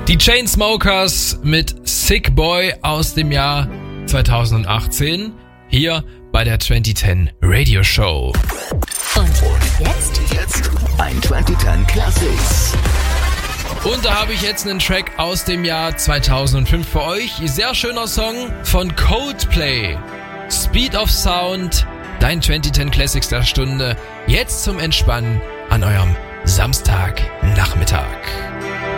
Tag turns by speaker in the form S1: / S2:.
S1: Die Chainsmokers mit Sick Boy aus dem Jahr 2018 hier bei der 2010 Radio Show.
S2: Und jetzt ein 2010 Classics.
S1: Und da habe ich jetzt einen Track aus dem Jahr 2005 für euch. Sehr schöner Song von Coldplay. Speed of Sound, dein 2010 Classics der Stunde. Jetzt zum Entspannen an eurem Samstagnachmittag.